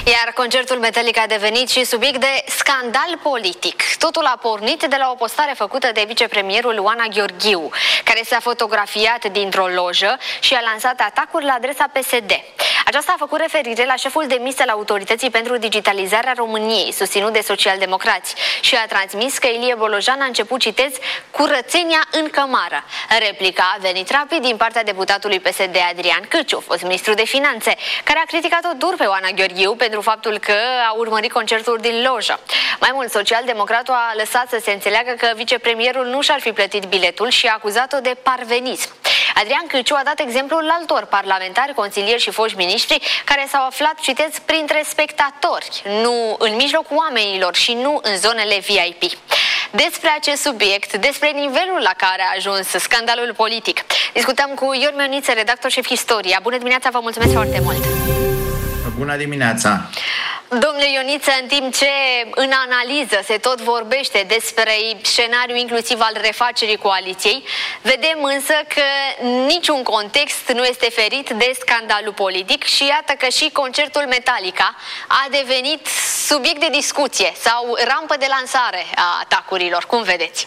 Iar concertul Metallica a devenit și subiect de scandal politic. Totul a pornit de la o postare făcută de vicepremierul Oana Gheorghiu, care s-a fotografiat dintr-o lojă și a lansat atacuri la adresa PSD. Aceasta a făcut referire la șeful demis al Autorității pentru Digitalizarea României, susținut de socialdemocrați, și a transmis că Ilie Bolojan a început, citez, curățenia în cămară. Replica a venit rapid din partea deputatului PSD Adrian Câciu, fost ministru de Finanțe, care a criticat-o dur pe Oana Gheorghiu pentru faptul că a urmărit concertul din lojă. Mai mult, socialdemocratul a lăsat să se înțeleagă că vicepremierul nu și-ar fi plătit biletul și a acuzat-o de parvenism. Adrian Câciu a dat exemplul altor parlamentari, consilieri și foști miniștri care s-au aflat, citez, printre spectatori, nu în mijlocul oamenilor și nu în zonele VIP. Despre acest subiect, despre nivelul la care a ajuns scandalul politic, discutăm cu Ion Mioniță, redactor șef Istoria. Bună dimineața, vă mulțumesc foarte mult! Bună dimineața! Domnule Ioniță, în timp ce în analiză se tot vorbește despre scenariul inclusiv al refacerii coaliției, vedem însă că niciun context nu este ferit de scandalul politic și iată că și concertul Metallica a devenit subiect de discuție sau rampă de lansare a atacurilor. Cum vedeți?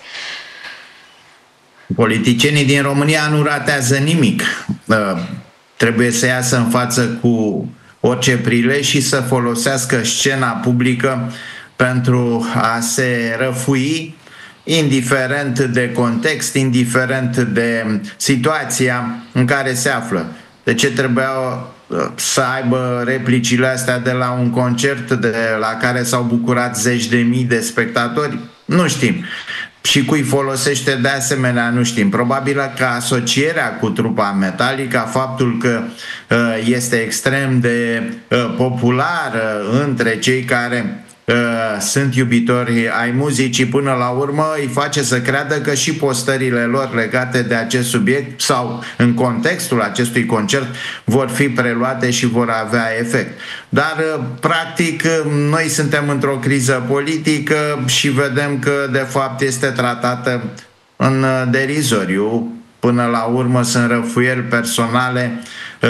Politicienii din România nu ratează nimic. Trebuie să iasă în față cu orice prilej și să folosească scena publică pentru a se răfui, indiferent de context, indiferent de situația în care se află. De ce trebuia să aibă replicile astea de la un concert la care s-au bucurat zeci de mii de spectatori? Nu știm. Și cui folosește de asemenea, nu știm. Probabil că asocierea cu trupa Metallica, faptul că este extrem de populară între cei care sunt iubitori ai muzicii, până la urmă îi face să creadă că și postările lor legate de acest subiect sau în contextul acestui concert vor fi preluate și vor avea efect. Dar practic noi suntem într-o criză politică și vedem că de fapt este tratată în derizoriu. Până la urmă sunt răfuieli personale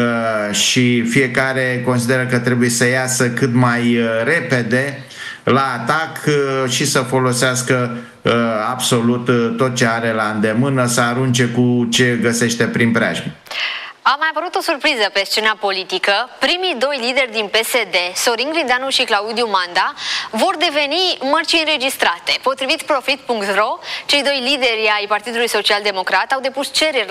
și fiecare consideră că trebuie să iasă cât mai repede la atac și să folosească absolut tot ce are la îndemână, să arunce cu ce găsește prin preajmă. A mai apărut o surpriză pe scena politică. Primii doi lideri din PSD, Sorin Grindeanu și Claudiu Manda, vor deveni mărci înregistrate. Potrivit Profit.ro, cei doi lideri ai Partidului Social Democrat au depus cereri